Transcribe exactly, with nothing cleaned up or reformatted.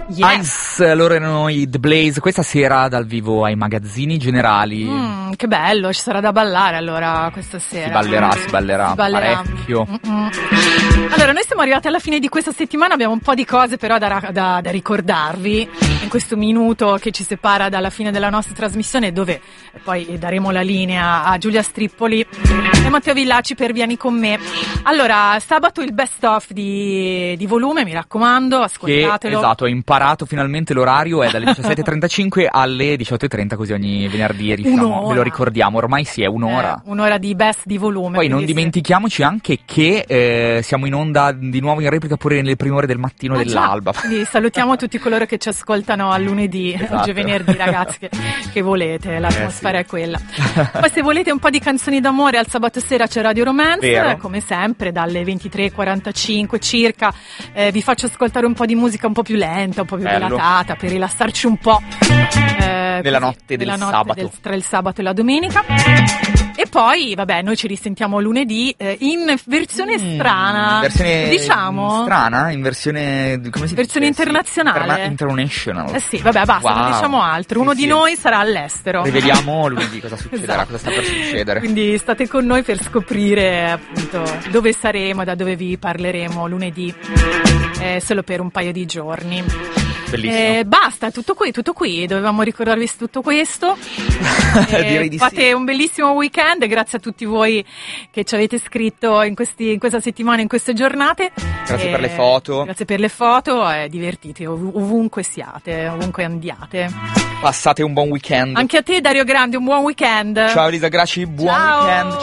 Yes. Ice, loro erano i The Blaze, questa sera dal vivo ai Magazzini Generali. Mm, che bello, ci sarà da ballare allora questa sera. Si ballerà, si ballerà, si ballerà. parecchio. Mm-mm. Allora, noi siamo arrivati alla fine di questa settimana, abbiamo un po' di cose però da, da, da ricordarvi in questo minuto che ci separa dalla fine della nostra trasmissione, dove poi daremo la linea a Giulia Strippoli e Matteo Villaci per Vieni con me. Allora, sabato il best of di, di volume, mi raccomando, ascoltatelo. Che, esatto, ho imparato finalmente l'orario, è dalle diciassette e trentacinque alle diciotto e trenta, così ogni venerdì riusciamo, Un'ora. ve lo ricordiamo, ormai sì, è un'ora. Eh, un'ora di best di volume. Poi non quindi dimentichiamoci anche che eh, siamo in onda di nuovo in replica pure nelle prime ore del mattino Ah, dell'alba. già. Quindi salutiamo tutti coloro che ci ascoltano al lunedì, Esatto. oggi è venerdì, ragazzi, che, che volete, l'atmosfera Eh, è quella. Poi se volete un po' di canzoni d'amore, al sabato sera c'è Radio Romance, Vero. come sempre dalle ventitré e quarantacinque circa, eh, vi faccio ascoltare un po' di musica un po' più lenta, un po' più Bello. dilatata, per rilassarci un po'. Eh, Nella così, notte del nella notte sabato. del- tra il sabato e la domenica. E poi, vabbè, noi ci risentiamo lunedì eh, in versione Mm, strana, versione diciamo. strana, in versione come si Versione dice? Sì, internazionale. interna- international. Eh sì, vabbè, basta, non Wow. diciamo altro. Uno Sì, di sì. noi sarà all'estero. Rivediamo lunedì cosa succederà, Esatto. cosa sta per succedere. Quindi state con noi per scoprire appunto dove saremo, da dove vi parleremo lunedì, eh, solo per un paio di giorni. Bellissimo. Eh, basta, tutto qui, tutto qui. Dovevamo ricordarvi tutto questo. Eh, Direi di fate sì. un bellissimo weekend, grazie a tutti voi che ci avete scritto in, questi, in questa settimana, in queste giornate. Grazie Eh, per le foto. Grazie per le foto e divertite ov- ovunque siate, ovunque andiate. Passate un buon weekend. Anche a te Dario Grande, un buon weekend. Ciao Elisa Graci, buon Ciao. weekend.